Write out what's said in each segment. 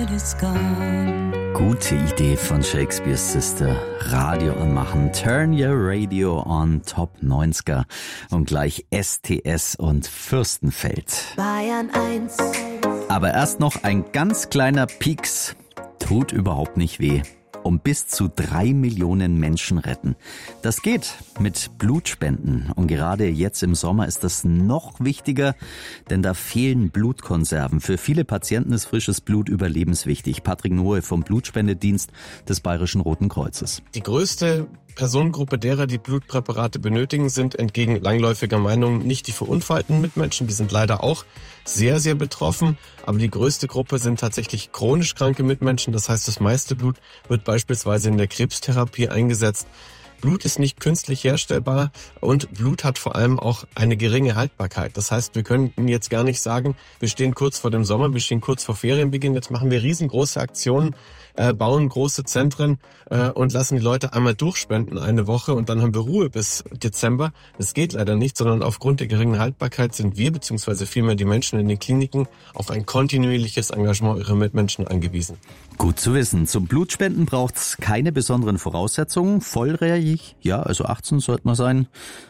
Gute Idee von Shakespeare's Sister. Radio anmachen. Turn your radio on, Top 90er. Und gleich STS und Fürstenfeld. Bayern 1. Aber erst noch ein ganz kleiner Pieks. Tut überhaupt nicht weh. Und bis zu 3 Millionen Menschen retten. Das geht mit Blutspenden. Und gerade jetzt im Sommer ist das noch wichtiger, denn da fehlen Blutkonserven. Für viele Patienten ist frisches Blut überlebenswichtig. Patrick Nohe vom Blutspendedienst des Bayerischen Roten Kreuzes. Die größte Personengruppe derer, die Blutpräparate benötigen, sind entgegen langläufiger Meinung nicht die verunfallten Mitmenschen. Die sind leider auch sehr, sehr betroffen. Aber die größte Gruppe sind tatsächlich chronisch kranke Mitmenschen. Das heißt, das meiste Blut wird beispielsweise in der Krebstherapie eingesetzt. Blut ist nicht künstlich herstellbar und Blut hat vor allem auch eine geringe Haltbarkeit. Das heißt, wir können jetzt gar nicht sagen, wir stehen kurz vor dem Sommer, wir stehen kurz vor Ferienbeginn, jetzt machen wir riesengroße Aktionen, bauen große Zentren und lassen die Leute einmal durchspenden eine Woche und dann haben wir Ruhe bis Dezember. Das geht leider nicht, sondern aufgrund der geringen Haltbarkeit sind wir bzw. vielmehr die Menschen in den Kliniken auf ein kontinuierliches Engagement ihrer Mitmenschen angewiesen. Gut zu wissen. Zum Blutspenden braucht's keine besonderen Voraussetzungen. Volljährig, ja, also 18 sollte man sein.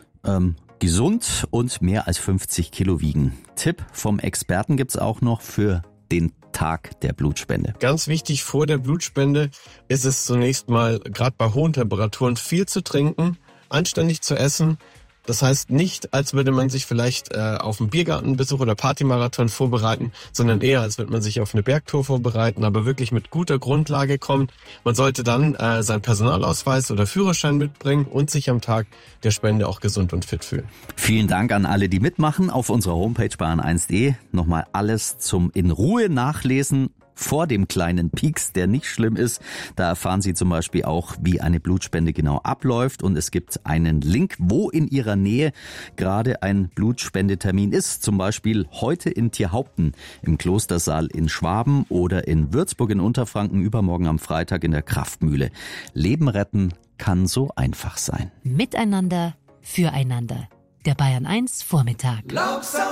Gesund und mehr als 50 Kilo wiegen. Tipp vom Experten gibt's auch noch für den Tag der Blutspende. Ganz wichtig vor der Blutspende ist es zunächst mal, gerade bei hohen Temperaturen, viel zu trinken, anständig zu essen. Das heißt nicht, als würde man sich vielleicht auf einen Biergartenbesuch oder Partymarathon vorbereiten, sondern eher, als würde man sich auf eine Bergtour vorbereiten, aber wirklich mit guter Grundlage kommen. Man sollte dann seinen Personalausweis oder Führerschein mitbringen und sich am Tag der Spende auch gesund und fit fühlen. Vielen Dank an alle, die mitmachen. Auf unserer Homepage bayern1.de nochmal alles zum in Ruhe nachlesen. Vor dem kleinen Pieks, der nicht schlimm ist. Da erfahren Sie zum Beispiel auch, wie eine Blutspende genau abläuft. Und es gibt einen Link, wo in Ihrer Nähe gerade ein Blutspendetermin ist. Zum Beispiel heute in Tierhaupten im Klostersaal in Schwaben oder in Würzburg in Unterfranken, übermorgen am Freitag in der Kraftmühle. Leben retten kann so einfach sein. Miteinander, füreinander. Der Bayern 1 Vormittag.